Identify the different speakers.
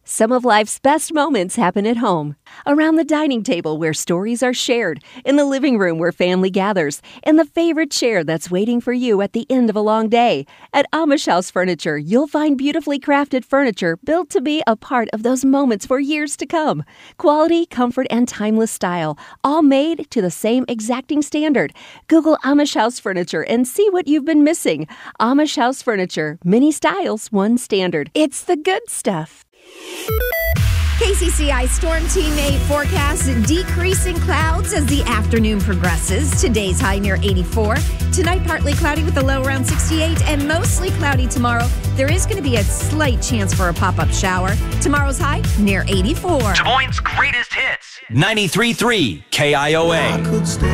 Speaker 1: Some of life's best moments happen at home. Around the dining table where stories are shared, in the living room where family gathers, in the favorite chair that's waiting for you at the end of a long day. At Amish House Furniture, you'll find beautifully crafted furniture built to be a part of those moments for years to come. Quality, comfort, and timeless style, all made to the same exacting standard. Google Amish House Furniture and see what you've been missing. Amish House Furniture, many styles, one standard. It's the good stuff.
Speaker 2: KCCI Storm Team 8 forecasts decreasing clouds as the afternoon progresses. Today's high near 84. Tonight, partly cloudy with a low around 68 and mostly cloudy tomorrow. There is going to be a slight chance for a pop-up shower. Tomorrow's high near 84.
Speaker 3: Des Moines' greatest hits. 93.3 KIOA.